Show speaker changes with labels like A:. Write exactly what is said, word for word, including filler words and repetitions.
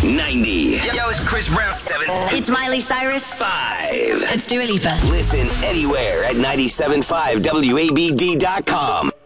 A: ninety. Yo, it's Chris Brown. Seven.
B: It's Miley Cyrus.
A: Five.
B: It's Dua Lipa.
A: Listen anywhere at nine seven five W A B D dot com.